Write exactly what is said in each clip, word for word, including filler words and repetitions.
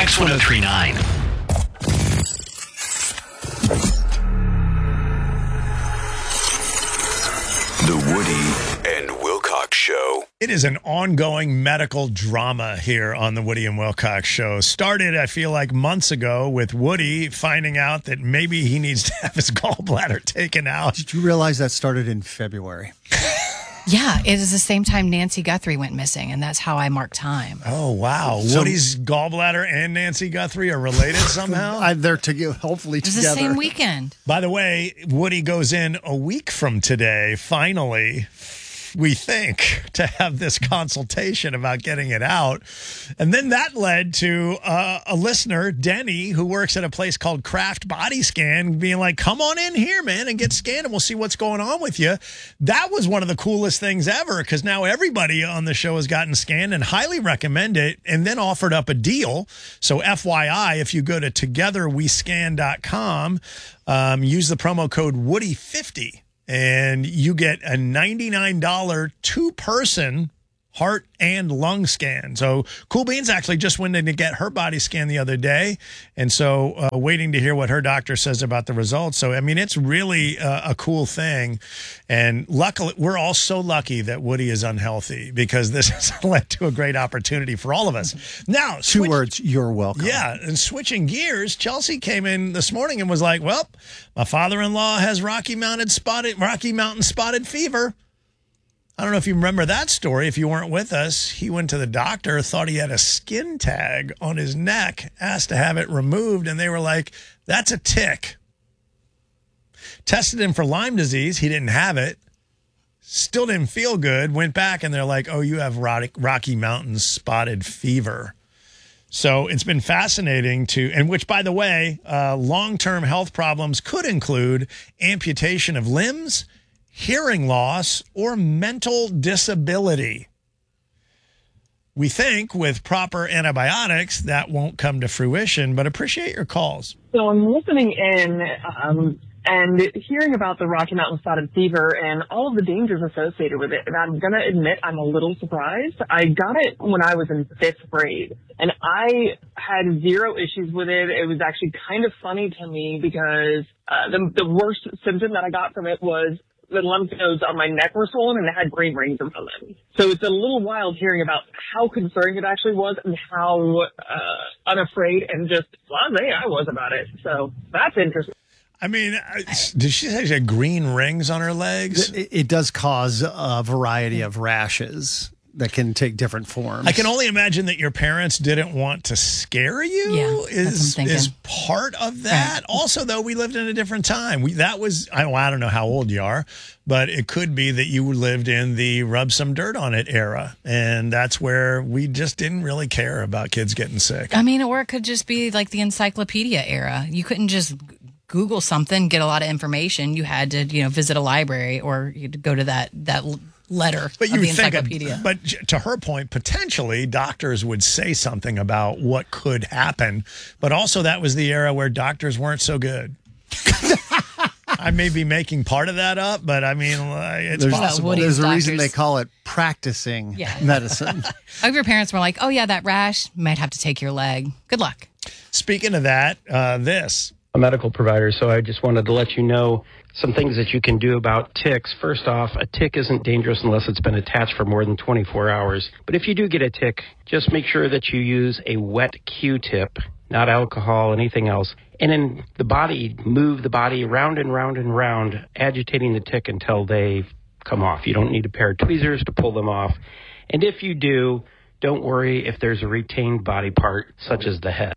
X one oh three point nine. The Woody and Wilcox Show. It is an ongoing medical drama here on the Woody and Wilcox Show. Started, I feel like, months ago with Woody finding out that maybe he needs to have his gallbladder taken out. Did you realize that started in February? Yeah, it is the same time Nancy Guthrie went missing, and that's how I mark time. Oh, wow. So- Woody's gallbladder and Nancy Guthrie are related somehow? I, they're together, hopefully It was together. the same weekend. By the way, Woody goes in a week from today, finally, we think, to have this consultation about getting it out. And then that led to uh, a listener, Denny, who works at a place called Craft Body Scan, being like, come on in here, man, and get scanned, and we'll see what's going on with you. That was one of the coolest things ever, because now everybody on the show has gotten scanned and highly recommend it, and then offered up a deal. So F Y I, if you go to together we scan dot com, um, use the promo code Woody fifty. And you get a ninety-nine dollars two-person heart and lung scan. So Cool Beans actually just went in to get her body scan the other day. And so uh, waiting to hear what her doctor says about the results. So, I mean, it's really uh, a cool thing. And luckily, we're all so lucky that Woody is unhealthy, because this has led to a great opportunity for all of us. Now, Two switch- words, you're welcome. yeah, and switching gears, Chelsea came in this morning and was like, well, my father-in-law has Rocky Mountain spotted Rocky Mountain spotted fever. I don't know if you remember that story. If you weren't with us, he went to the doctor, thought he had a skin tag on his neck, asked to have it removed, and they were like, that's a tick. Tested him for Lyme disease. He didn't have it. Still didn't feel good. Went back, and they're like, oh, you have Rocky Mountain spotted fever. So it's been fascinating to, and which, by the way, uh, long-term health problems could include amputation of limbs, hearing loss, or mental disability. We think with proper antibiotics that won't come to fruition, but appreciate your calls. So I'm listening in um, and hearing about the Rocky Mountain spotted fever and all of the dangers associated with it. And I'm going to admit I'm a little surprised. I got it when I was in fifth grade, and I had zero issues with it. It was actually kind of funny to me because uh, the, the worst symptom that I got from it was the lymph nodes on my neck were swollen and they had green rings around them. So it's a little wild hearing about how concerning it actually was and how uh, unafraid and just blasé I was about it. So that's interesting. I mean, did she say she had green rings on her legs? It, it does cause a variety of rashes that can take different forms. I can only imagine that your parents didn't want to scare you. Yeah, that's what I'm is thinking. is part of that. Right. Also, though, we lived in a different time. We that was I don't, I don't know how old you are, but it could be that you lived in the rub some dirt on it era, and that's where we just didn't really care about kids getting sick. I mean, or it could just be like the encyclopedia era. You couldn't just Google something, get a lot of information. You had to, you know, visit a library or you'd go to that that letter but of you the think, encyclopedia. but to her point, potentially doctors would say something about what could happen, but also that was the era where doctors weren't so good. I may be making part of that up, but I mean, uh, it's There's, possible. there's a Doctors. reason they call it practicing Yeah. medicine. I hope your parents were like, oh, yeah, that rash, might have to take your leg. Good luck. Speaking of that, uh, this. A medical provider, so I just wanted to let you know some things that you can do about ticks. First off, a tick isn't dangerous unless it's been attached for more than twenty-four hours. But if you do get a tick, just make sure that you use a wet Q-tip, not alcohol, anything else. And in the body, move the body round and round and round, agitating the tick until they come off. You don't need a pair of tweezers to pull them off. And if you do, don't worry if there's a retained body part, such as the head.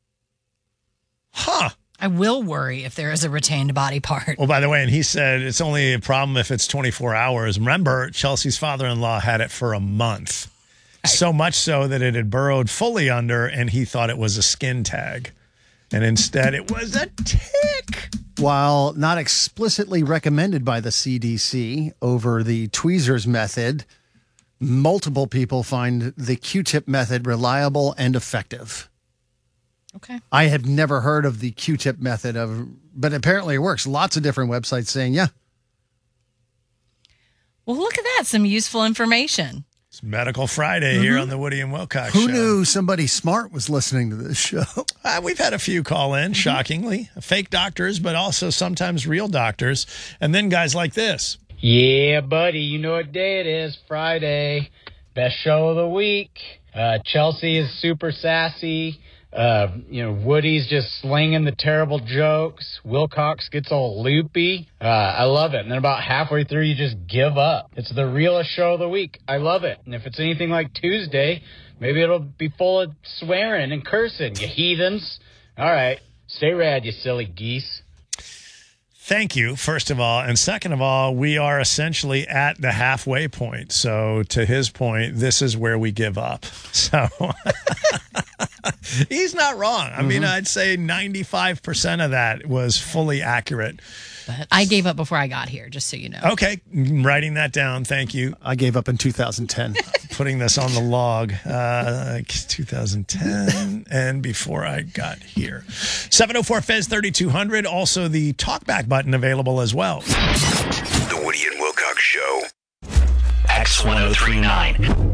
Huh. I will worry if there is a retained body part. Well, by the way, and he said it's only a problem if it's twenty-four hours. Remember, Chelsea's father-in-law had it for a month. So much so that it had burrowed fully under, and he thought it was a skin tag. And instead, it was a tick. While not explicitly recommended by the C D C over the tweezers method, multiple people find the Q-tip method reliable and effective. Okay. I had never heard of the Q-tip method, of, but apparently it works. Lots of different websites saying, yeah. Well, look at that. Some useful information. It's Medical Friday here on the Woody and Wilcox Who Show. knew somebody smart was listening to this show? Uh, we've had a few call in, shockingly. Fake doctors, but also sometimes real doctors. And then guys like this. Yeah, buddy, you know what day it is. Friday. Best show of the week. Uh, Chelsea is super sassy. Uh, you know, Woody's just slinging the terrible jokes. Wilcox gets all loopy. Uh, I love it. And then about halfway through, you just give up. It's the realest show of the week. I love it. And if it's anything like Tuesday, maybe it'll be full of swearing and cursing, you heathens. All right. Stay rad, you silly geese. Thank you, first of all. And second of all, we are essentially at the halfway point. So to his point, this is where we give up. So he's not wrong. I mean, I'd say ninety-five percent of that was fully accurate. But I gave up before I got here, just so you know. Okay, writing that down. Thank you. I gave up in two thousand ten. Putting this on the log. Uh, twenty ten and before I got here. seven oh four F E Z thirty-two hundred. Also the talkback button available as well. The Woody and Wilcox Show. X ten thirty-nine.